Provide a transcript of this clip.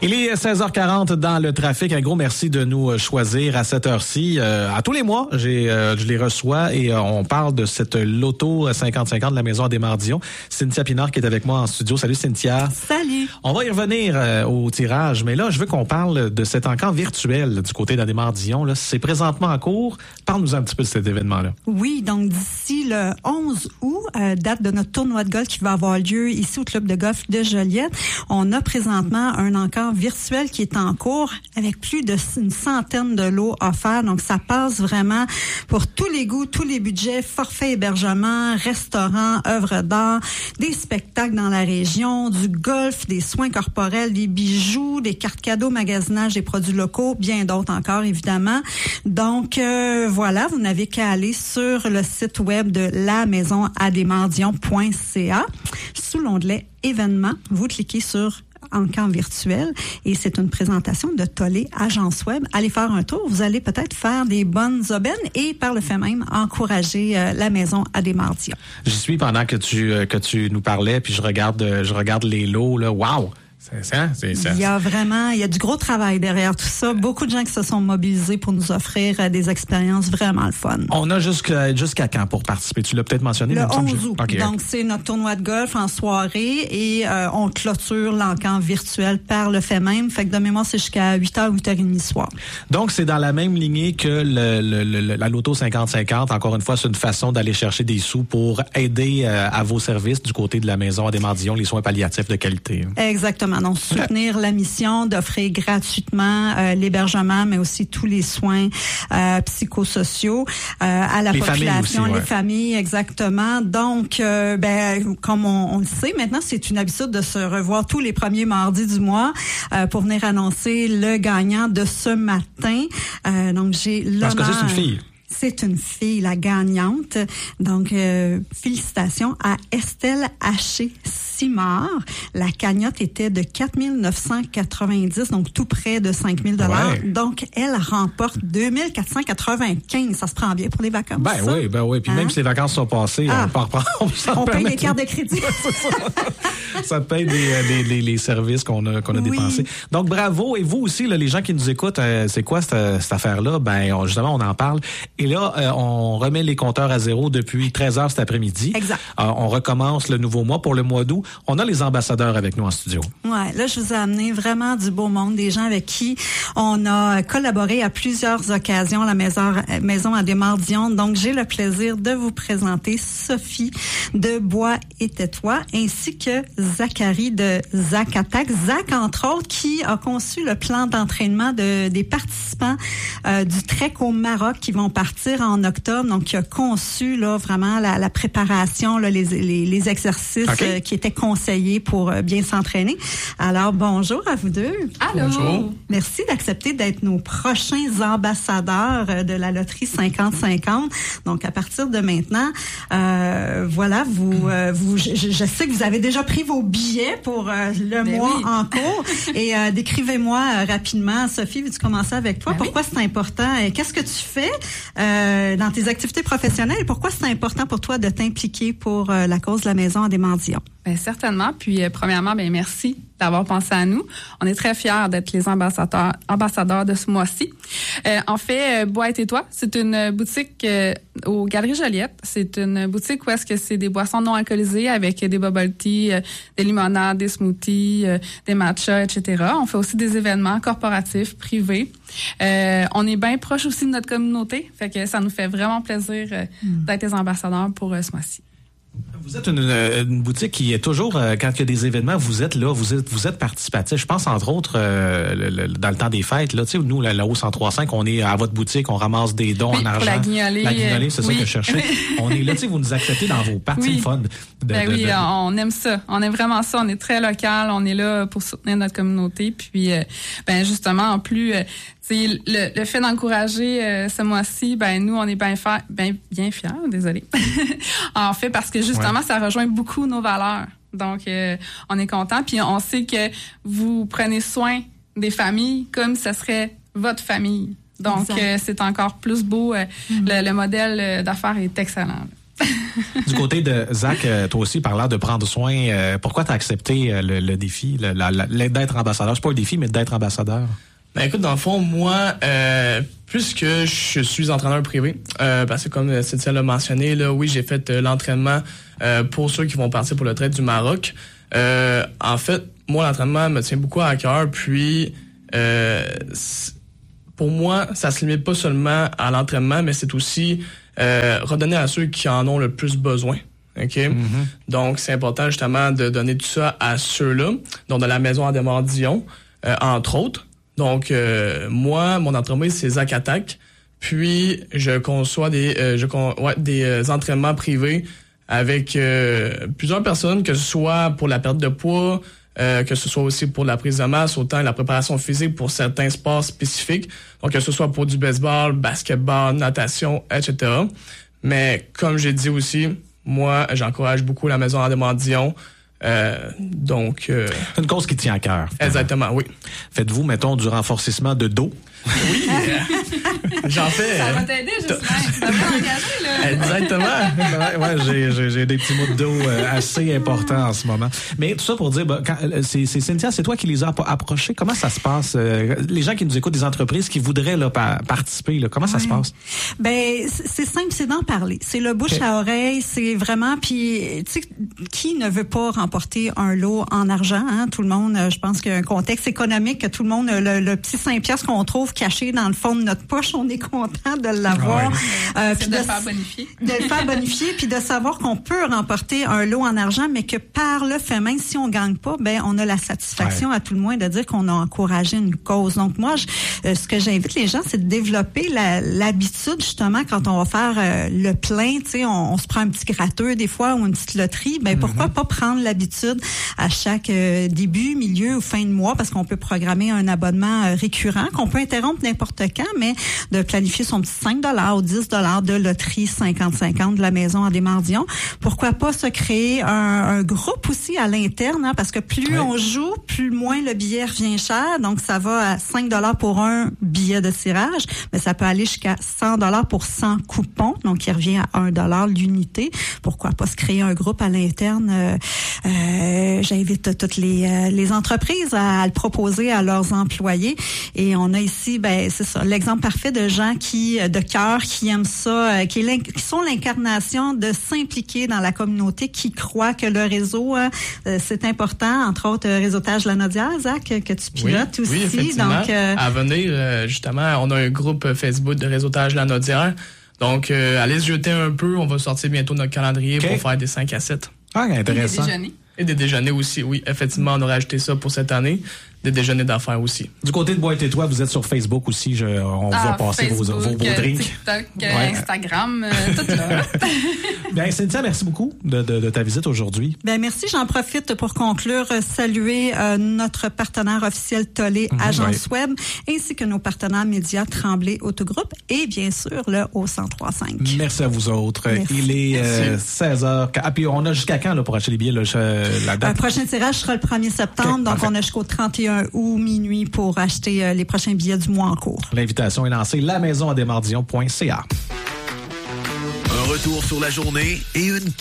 Il est 16h40 dans le trafic. Un gros merci de nous choisir à cette heure-ci. À tous les mois, je les reçois et on parle de cette loto 50-50 de la Maison à Desmardillons. Cynthia Pinard qui est avec moi en studio. Salut Cynthia. Salut. On va y revenir au tirage, mais là, je veux qu'on parle de cet encamp virtuel du côté de Desmardillons. Là, c'est présentement en cours. Parle-nous un petit peu de cet événement-là. Oui, donc d'ici le 11 août, date de notre tournoi de golf qui va avoir lieu ici au club de golf de Joliette. On a présentement un encamp virtuel qui est en cours avec plus d'une centaine de lots offerts. Donc, ça passe vraiment pour tous les goûts, tous les budgets, forfait hébergement, restaurant, œuvres d'art, des spectacles dans la région, du golf, des soins corporels, des bijoux, des cartes cadeaux, magasinage des produits locaux, bien d'autres encore, évidemment. Donc, voilà, vous n'avez qu'à aller sur le site web de lamaisonadesmardillons.ca. Sous l'onglet événements, vous cliquez sur encamp virtuel et c'est une présentation de Tollé Agence Web. Allez faire un tour, vous allez peut-être faire des bonnes aubaines et par le fait même encourager la Maison à Desmardillons. J'y suis pendant que tu nous parlais puis je regarde les lots là. Wow! Il y a du gros travail derrière tout ça. Beaucoup de gens qui se sont mobilisés pour nous offrir des expériences vraiment le fun. On a jusqu'à quand pour participer? Tu l'as peut-être mentionné. Le 11 août. Okay. Donc, c'est notre tournoi de golf en soirée et on clôture l'encamp virtuel par le fait même. Fait que de mémoire, c'est jusqu'à 8h, 8h30 soir. Donc, c'est dans la même lignée que la loto 50-50. Encore une fois, c'est une façon d'aller chercher des sous pour aider à vos services du côté de la Maison à Desmardillons, les soins palliatifs de qualité. Exactement. Donc, soutenir la mission d'offrir gratuitement l'hébergement, mais aussi tous les soins psychosociaux à la les population, familles aussi, les familles, exactement. Donc, comme on le sait, maintenant, c'est une habitude de se revoir tous les premiers mardis du mois pour venir annoncer le gagnant de ce matin. Donc, j'ai l'honneur... Parce que c'est une fille. C'est une fille, la gagnante. Donc, félicitations à Estelle Haché-Simard. La cagnotte était de 4 990, donc tout près de 5 000 $. Ouais. Donc, elle remporte 2 495. Ça se prend bien pour les vacances. Ben oui. Puis même si les vacances sont passées, on paye les cartes de crédit. Ça paye les services qu'on a dépensés. Donc, bravo. Et vous aussi, là, les gens qui nous écoutent, c'est quoi cette affaire-là? Justement, on en parle. Et là, on remet les compteurs à zéro depuis 13h cet après-midi. Exact. On recommence le nouveau mois pour le mois d'août. On a les ambassadeurs avec nous en studio. Ouais, là, je vous ai amené vraiment du beau monde, des gens avec qui on a collaboré à plusieurs occasions, la Maison à Desmardillons. Donc, j'ai le plaisir de vous présenter Sophie de Bois et Tais-toi, ainsi que Zachary de Zac Attack. Zach, entre autres, qui a conçu le plan d'entraînement des participants du Trek au Maroc qui vont partir en octobre. Donc, qui a conçu là vraiment la préparation, là, les exercices qui étaient conseillés pour bien s'entraîner. Alors, bonjour à vous deux. Allô. Bonjour. Merci d'accepter d'être nos prochains ambassadeurs de la loterie 50-50. Donc, à partir de maintenant, voilà, je sais que vous avez déjà pris vos billets pour le mois en cours. Et décrivez-moi rapidement, Sophie, veux-tu commencer avec toi? Pourquoi c'est important? Qu'est-ce que tu fais dans tes activités professionnelles? Pourquoi c'est important pour toi de t'impliquer pour la cause de la Maison à Desmardillons? Bien, certainement. Puis, premièrement, merci d'avoir pensé à nous. On est très fiers d'être les ambassadeurs de ce mois-ci. En fait, Bois et Tais-toi, c'est une boutique aux Galeries Joliette. C'est une boutique où est-ce que c'est des boissons non alcoolisées avec des bubble tea, des limonades, des smoothies, des matchas, etc. On fait aussi des événements corporatifs, privés. On est bien proche aussi de notre communauté. Fait que ça nous fait vraiment plaisir d'être les ambassadeurs pour ce mois-ci. Vous êtes une boutique qui est toujours, quand il y a des événements, vous êtes là, vous êtes participatif. Je pense, entre autres, dans le temps des fêtes, là, tu sais, nous, la Haut 103.5, on est à votre boutique, on ramasse des dons en argent. Pour la guignolée, c'est ça que je cherchais. On est là, tu sais, vous nous acceptez dans vos parties fun. On aime ça. On aime vraiment ça. On est très local. On est là pour soutenir notre communauté. Puis, justement, en plus, le fait d'encourager ce mois-ci, nous, on est bien fiers, désolé. En fait, parce que justement, ça rejoint beaucoup nos valeurs. Donc, on est content. Puis, on sait que vous prenez soin des familles comme ce serait votre famille. Donc, c'est encore plus beau. Le modèle d'affaires est excellent. Du côté de Zach, toi aussi, parlant de prendre soin, pourquoi tu as accepté le défi, d'être ambassadeur? C'est pas un défi, mais d'être ambassadeur. Ben écoute, dans le fond, moi, puisque je suis entraîneur privé, parce que comme Cynthia l'a mentionné, là, oui, j'ai fait l'entraînement pour ceux qui vont partir pour le trail du Maroc. En fait, moi, l'entraînement me tient beaucoup à cœur, puis pour moi, ça se limite pas seulement à l'entraînement, mais c'est aussi redonner à ceux qui en ont le plus besoin. OK? Mm-hmm. Donc, c'est important justement de donner tout ça à ceux-là, donc de la maison à Desmorts-Dillon, entre autres. Donc, moi, mon entreprise, c'est Zach Attack. Puis, je conçois des entraînements privés avec plusieurs personnes, que ce soit pour la perte de poids, que ce soit aussi pour la prise de masse, autant la préparation physique pour certains sports spécifiques. Donc, que ce soit pour du baseball, basketball, natation, etc. Mais, comme j'ai dit aussi, moi, j'encourage beaucoup la maison à Desmorts-Dillon. Donc, c'est une cause qui tient à cœur. Exactement, oui. Faites-vous, mettons, du renforcissement de dos? Oui, j'en fais. Ça va t'aider, Jocelyn. Ça va t'engager, là. Exactement. J'ai des petits mots de dos assez importants en ce moment. Mais tout ça pour dire, c'est Cynthia, c'est toi qui les as approchés. Comment ça se passe? Les gens qui nous écoutent, des entreprises qui voudraient là, participer, là, comment ça se passe? Ben, c'est simple, c'est d'en parler. C'est le bouche à oreille, c'est vraiment, puis tu sais, qui ne veut pas remporter un lot en argent, hein? Tout le monde, je pense qu'il y a un contexte économique, que tout le monde, le petit 5 piastres qu'on trouve caché dans le fond de notre poche, on est content de l'avoir. Puis de le faire bonifier. De le faire bonifier, puis de savoir qu'on peut remporter un lot en argent, mais que par le fait même, si on gagne pas, ben on a la satisfaction à tout le moins de dire qu'on a encouragé une cause. Donc moi, ce que j'invite les gens, c'est de développer l'habitude justement quand on va faire le plein, tu sais, on se prend un petit gratteux des fois ou une petite loterie, ben pourquoi pas prendre l'habitude à chaque début, milieu ou fin de mois, parce qu'on peut programmer un abonnement récurrent qu'on peut interrompre n'importe quand, mais de planifier son petit 5 $ ou 10 $ de loterie 50-50 de la maison à Desmorts-Dillon. Pourquoi pas se créer un groupe aussi à l'interne, hein, parce que plus on joue, plus moins le billet revient cher. Donc, ça va à 5 $ pour un billet de tirage, mais ça peut aller jusqu'à 100 $ pour 100 coupons, donc il revient à 1 $ l'unité. Pourquoi pas se créer un groupe à l'interne? J'invite toutes les entreprises à le proposer à leurs employés. Et on a ici, ben c'est ça, l'exemple parfait de gens de cœur, qui aiment ça, qui sont l'incarnation de s'impliquer dans la communauté, qui croient que le réseau, c'est important, entre autres Réseautage Lanaudière, Zach, que tu pilotes aussi. Oui, effectivement. Donc, à venir, justement, on a un groupe Facebook de Réseautage Lanaudière. Donc, allez se jeter un peu, on va sortir bientôt notre calendrier pour faire des 5 à 7. Ah, intéressant. Et des déjeuners aussi, oui. Effectivement, on aura ajouté ça pour cette année. Des déjeuners d'affaires aussi. Du côté de Boîte et Toi, vous êtes sur Facebook aussi. On va passer Facebook, vos beaux drinks. TikTok, Instagram, tout là. Bien, Cynthia, merci beaucoup de ta visite aujourd'hui. Ben merci. J'en profite pour conclure, saluer notre partenaire officiel Tollé Agence Web, ainsi que nos partenaires médias Tremblay Autogroupe et bien sûr le au 103.5. Merci à vous autres. Merci. Il est 16h. Ah, puis on a jusqu'à quand là, pour acheter les billets? Là, la date? Un prochain tirage sera le 1er septembre, donc parfait. On a jusqu'au 31 août minuit pour acheter les prochains billets du mois en cours. L'invitation est lancée, lamaisonadesmortsdillon.ca. Un retour sur la journée et une